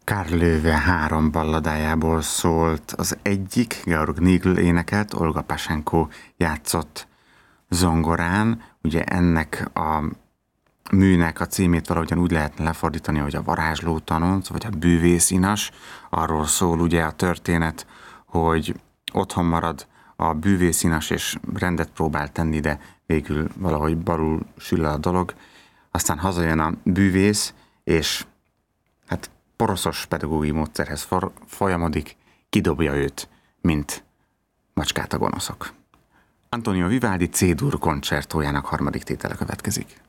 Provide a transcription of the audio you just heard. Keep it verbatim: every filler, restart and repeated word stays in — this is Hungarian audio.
Karl Löwe három balladájából szólt az egyik, Georg Nigl énekelt, Olga Pashenko játszott zongorán. Ugye ennek a műnek a címét valahogyan úgy lehetne lefordítani, hogy a varázsló tanonc, vagy a bűvészinas. Arról szól ugye a történet, hogy otthon marad a bűvészinas, és rendet próbál tenni, de végül valahogy balul sül a dolog. Aztán hazajön a bűvész, és hát poroszos pedagógiai módszerhez for, folyamodik, kidobja őt, mint macskát a gonoszok. Antonio Vivaldi C-dur koncertójának harmadik tétele következik.